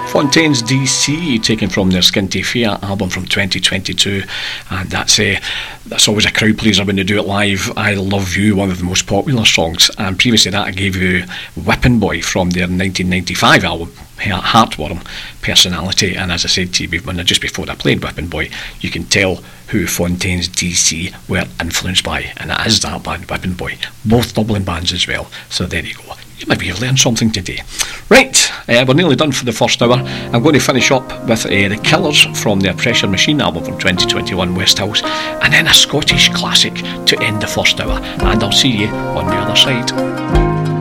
Fontaines DC, taken from their Skinty Fear album from 2022, and that's always a crowd pleaser when they do it live. I Love You, one of the most popular songs, and previously that I gave you Whippin' Boy from their 1995 album Heartworm, Personality. And as I said to you just before I played Whippin' Boy, you can tell who Fontaines DC were influenced by, and that is that band, Whippin' Boy, both Dublin bands as well. So there you go, maybe you've learned something today. Right, we're nearly done for the first hour. I'm going to finish up with The Killers from their Pressure Machine album from 2021, West Hills, and then a Scottish classic to end the first hour, and I'll see you on the other side.